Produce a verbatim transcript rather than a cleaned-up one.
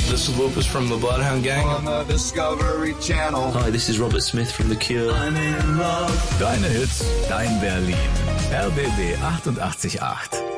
This is Lupus from the Bloodhound Gang. On the Discovery Channel. Hi, this is Robert Smith from The Cure. I'm in love. Deine Hits, dein Berlin. R B B achtundachtzig Komma acht.